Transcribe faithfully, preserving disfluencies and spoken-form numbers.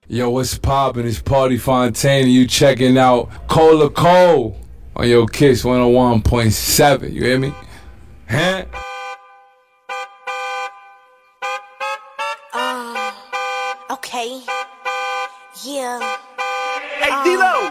Yo, what's poppin'? It's Party Fontaine, and you checking out Cola Cole on your Kiss one oh one point seven. You hear me? Huh? Uh, okay. Yeah. Hey, D-Lo!